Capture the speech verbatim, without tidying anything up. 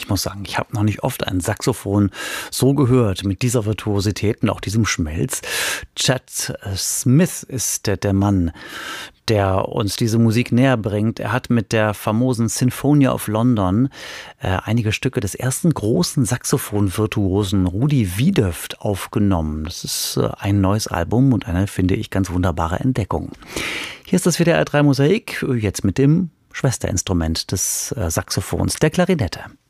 ich muss sagen, ich habe noch nicht oft ein Saxophon so gehört, mit dieser Virtuosität und auch diesem Schmelz. Chad Smith ist der, der Mann, der uns diese Musik näher bringt. Er hat mit der famosen Sinfonia of London äh, einige Stücke des ersten großen Saxophon-Virtuosen Rudi Wiedöft aufgenommen. Das ist äh, ein neues Album und eine, finde ich, ganz wunderbare Entdeckung. Hier ist das W D R drei Mosaik, jetzt mit dem Schwesterinstrument des äh, Saxophons, der Klarinette.